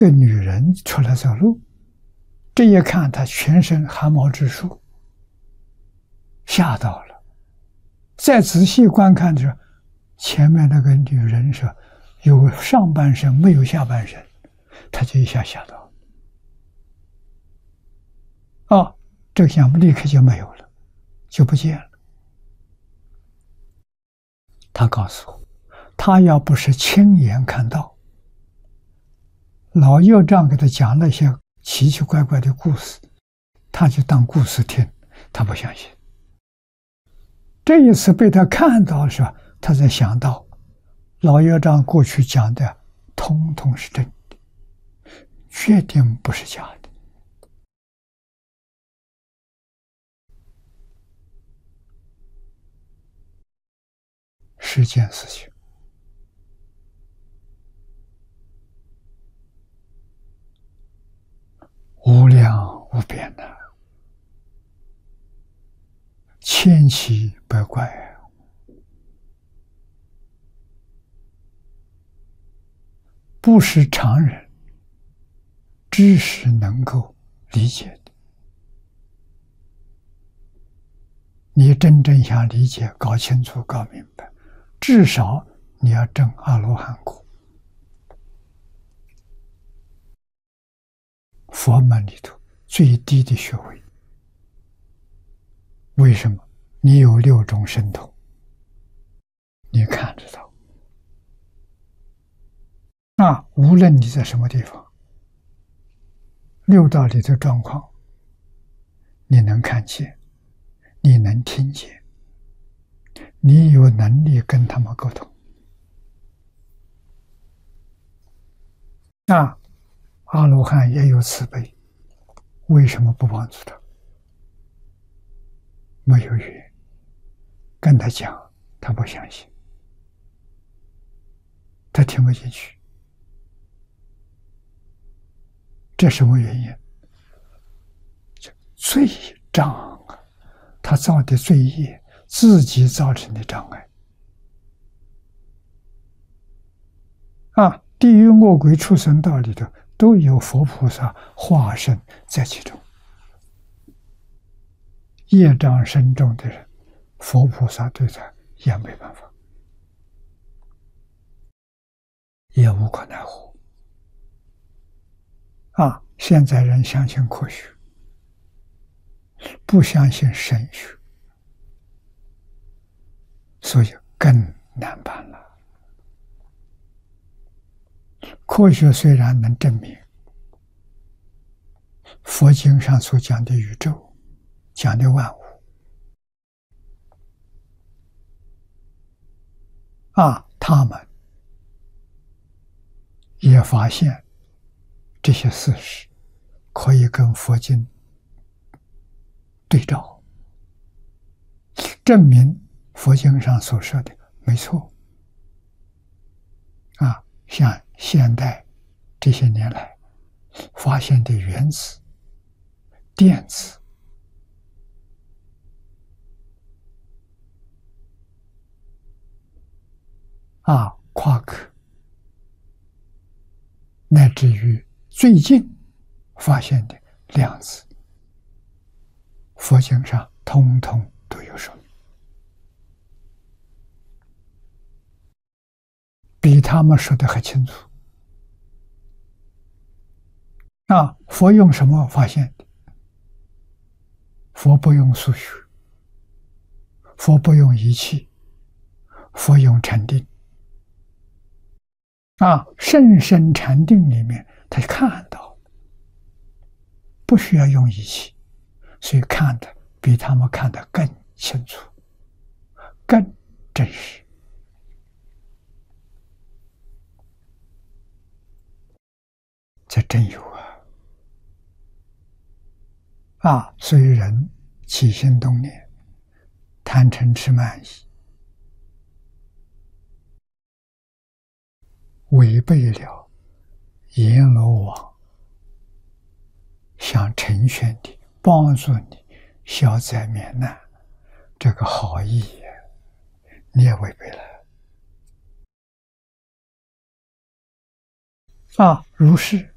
个女人出来走路，这一看她全身汗毛直竖，吓到了。再仔细观看的时候，前面那个女人是有上半身没有下半身，她就一下吓到了。哦，这个项目立刻就没有了，就不见了。他告诉我，他要不是亲眼看到，老药丈给他讲了一些奇奇怪怪的故事，他就当故事听，他不相信。这一次被他看到的时候，他才想到，老药丈过去讲的通通是真的，确定不是假的。是件事情，无量无边的，千奇百怪，不是常人知识能够理解的。你真正想理解、搞清楚、搞明白，至少你要证阿罗汉果。佛门里头最低的学位，为什么？你有6种神通，你看得到。无论你在什么地方，6道里的状况，你能看见，你能听见，你有能力跟他们沟通。阿罗汉也有慈悲，为什么不帮助他？没有缘，跟他讲，他不相信，他听不进去。这什么原因？罪障啊，他造的罪业，自己造成的障碍。地狱恶鬼畜生道里头都有佛菩萨化身在其中。业障深重的人，佛菩萨对他也没办法，也无可奈何。现在人相信科学，不相信神学，所以更难办了。科学虽然能证明佛经上所讲的宇宙，讲的万物，他们也发现这些事实可以跟佛经对照，证明佛经上所说的没错。像现代这些年来发现的原子、电子，夸克，乃至于最近发现的量子，佛经上通通都有说明，比他们说的还清楚。佛用什么发现的？佛不用数学，佛不用仪器，佛用禅定。甚深禅定里面，他看到，不需要用仪器，所以看的比他们看得更清楚，更真实。这真有所以人起心动念，贪嗔痴慢疑，违背了阎罗王想成全你、帮助你消灾免难这个好意，你也违背了。如是